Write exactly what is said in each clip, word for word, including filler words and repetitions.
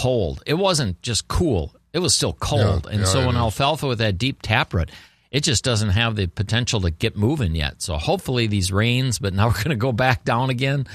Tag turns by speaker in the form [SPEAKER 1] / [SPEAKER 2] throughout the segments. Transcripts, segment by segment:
[SPEAKER 1] cold. It wasn't just cool. It was still cold.
[SPEAKER 2] Yeah,
[SPEAKER 1] and
[SPEAKER 2] yeah,
[SPEAKER 1] so when
[SPEAKER 2] is.
[SPEAKER 1] alfalfa with that deep taproot, it just doesn't have the potential to get moving yet. So hopefully these rains, but now we're going to go back down again.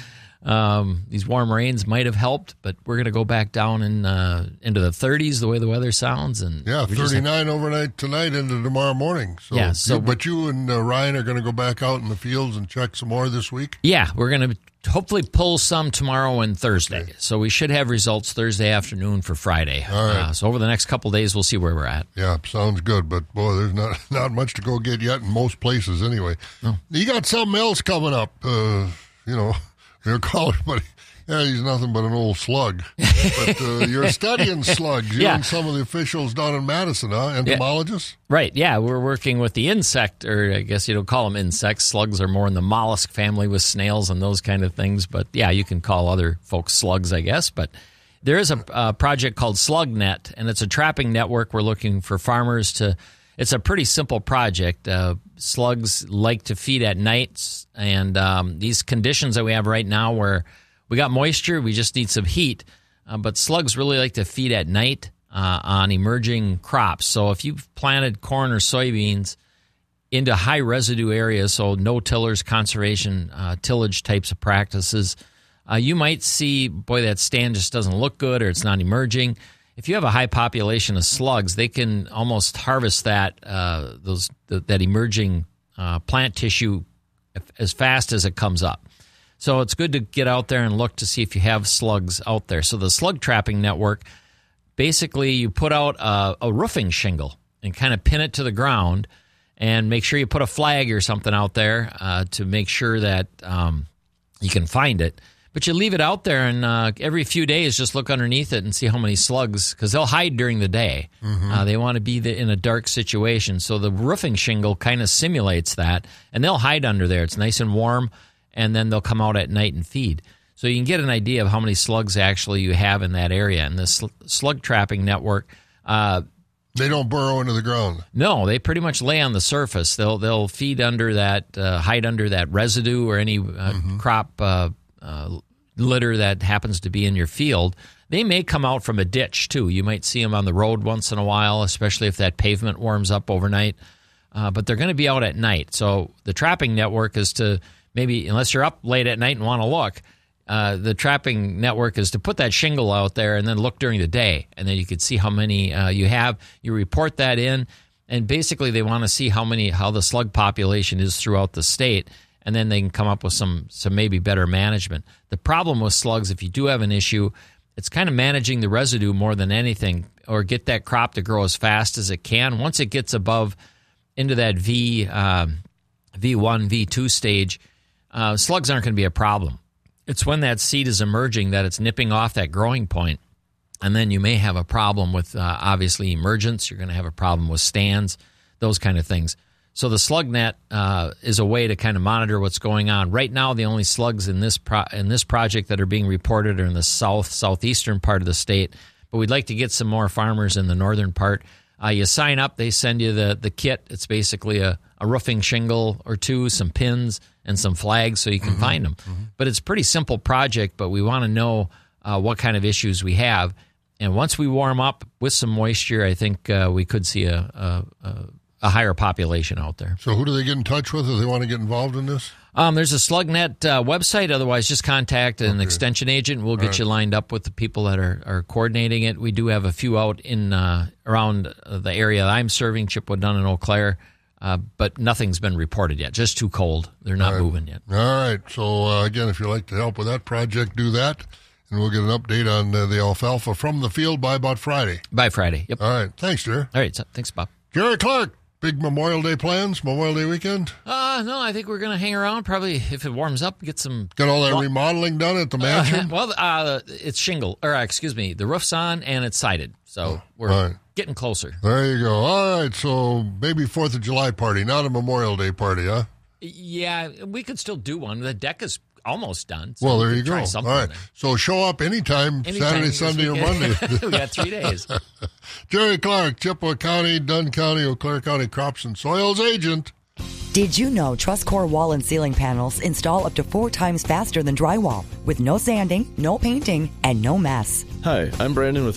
[SPEAKER 1] Um, these warm rains might have helped, but we're going to go back down in uh, into the thirties the way the weather sounds. And
[SPEAKER 2] yeah,
[SPEAKER 1] we just
[SPEAKER 2] thirty-nine overnight tonight into tomorrow morning. So,
[SPEAKER 1] Yeah, so-
[SPEAKER 2] you- but you and uh, Ryan are going to go back out in the fields and check some more this week?
[SPEAKER 1] Yeah, we're going to hopefully pull some tomorrow and Thursday.
[SPEAKER 2] Okay.
[SPEAKER 1] So we should have results Thursday afternoon for Friday.
[SPEAKER 2] All right.
[SPEAKER 1] Uh, so over the next couple of days, we'll see where we're at.
[SPEAKER 2] Yeah, sounds good. But, boy, there's not not much to go get yet in most places anyway.
[SPEAKER 1] No.
[SPEAKER 2] You got something else coming up. Uh, you know, you're calling, but yeah, he's nothing but an old slug. But uh, you're studying slugs. You
[SPEAKER 1] Yeah.
[SPEAKER 2] and some of the officials down in Madison, huh? Entomologists?
[SPEAKER 1] Right, yeah, we're working with the insect, or I guess you don't call them insects. Slugs are more in the mollusk family with snails and those kind of things. But, yeah, you can call other folks slugs, I guess. But there is a, a project called SlugNet, and it's a trapping network. We're looking for farmers to – it's a pretty simple project. Uh, slugs like to feed at nights, and um, these conditions that we have right now where we got moisture, we just need some heat, uh, but slugs really like to feed at night uh, on emerging crops. So if you've planted corn or soybeans into high residue areas, so no-tillers, conservation, uh, tillage types of practices, uh, you might see, boy, that stand just doesn't look good or it's not emerging. If you have a high population of slugs, they can almost harvest that uh, those th- that emerging uh, plant tissue as fast as it comes up. So it's good to get out there and look to see if you have slugs out there. So the slug trapping network, basically you put out a, a roofing shingle and kind of pin it to the ground and make sure you put a flag or something out there uh, to make sure that um, you can find it. But you leave it out there, and uh, every few days just look underneath it and see how many slugs, because they'll hide during the day. Mm-hmm. Uh, they want to be the, in a dark situation. So the roofing shingle kind of simulates that, and they'll hide under there. It's nice and warm, and then they'll come out at night and feed. So you can get an idea of how many slugs actually you have in that area. And this sl- slug trapping network, uh,
[SPEAKER 2] They don't burrow into the ground.
[SPEAKER 1] no, they pretty much lay on the surface. They'll they'll feed under that, uh, hide under that residue or any uh, mm-hmm. crop uh, uh, litter that happens to be in your field. They may come out from a ditch too. You might see them on the road once in a while, especially if that pavement warms up overnight. Uh, but they're going to be out at night. So the trapping network is to maybe, unless you're up late at night and want to look, uh, the trapping network is to put that shingle out there and then look during the day. And then you can see how many uh, you have. You report that in. And basically they want to see how many, how the slug population is throughout the state. And then they can come up with some, some maybe better management. The problem with slugs, if you do have an issue, it's kind of managing the residue more than anything, or get that crop to grow as fast as it can. Once it gets above into that V, um, V one, V two stage, uh, slugs aren't going to be a problem. It's when that seed is emerging that it's nipping off that growing point, and then you may have a problem with, uh, obviously, emergence. You're going to have a problem with stands, those kind of things. So the SlugNet uh, is a way to kind of monitor what's going on. Right now, the only slugs in this pro- in this project that are being reported are in the south, southeastern part of the state. But we'd like to get some more farmers in the northern part. Uh, you sign up, they send you the, the kit. It's basically a, a roofing shingle or two, some pins, and some flags so you can mm-hmm. find them. Mm-hmm. But it's a pretty simple project, but we want to know uh, what kind of issues we have. And once we warm up with some moisture, I think uh, we could see a, a, a a higher population out there.
[SPEAKER 2] So who do they get in touch with if they want to get involved in this?
[SPEAKER 1] Um, there's a SlugNet uh, website. Otherwise, just contact an okay. extension agent. We'll get right. you lined up with the people that are, are coordinating it. We do have a few out in uh, around the area that I'm serving, Chipwood, Dunn, and Eau Claire, uh, but nothing's been reported yet. Just too cold. They're not
[SPEAKER 2] right.
[SPEAKER 1] moving yet.
[SPEAKER 2] All right. So, uh, again, if you'd like to help with that project, do that, and we'll get an update on uh, the alfalfa from the field by about Friday.
[SPEAKER 1] By Friday, yep.
[SPEAKER 2] All right. Thanks, Jerry.
[SPEAKER 1] All right. So, thanks, Bob.
[SPEAKER 2] Jerry Clark. Big Memorial Day plans? Memorial Day weekend?
[SPEAKER 1] Uh, no, I think we're going to hang around. Probably, if it warms up, get some...
[SPEAKER 2] Get all that well, remodeling done at the mansion?
[SPEAKER 1] Uh, well, uh, it's shingle, or uh, excuse me, the roof's on and it's sided. So
[SPEAKER 2] oh,
[SPEAKER 1] we're
[SPEAKER 2] right.
[SPEAKER 1] getting closer.
[SPEAKER 2] There you go. All right, so maybe fourth of July party, not a Memorial Day party, huh?
[SPEAKER 1] Yeah, we could still do one. The deck is almost done. So
[SPEAKER 2] well, there
[SPEAKER 1] we
[SPEAKER 2] you go. All right.
[SPEAKER 1] There.
[SPEAKER 2] So show up anytime, anytime Saturday, Sunday, or Monday.
[SPEAKER 1] We got three days.
[SPEAKER 2] Jerry Clark, Chippewa County, Dunn County, Eau Claire County Crops and Soils agent.
[SPEAKER 3] Did you know TrustCore wall and ceiling panels install up to four times faster than drywall with no sanding, no painting, and no mess?
[SPEAKER 4] Hi, I'm Brandon with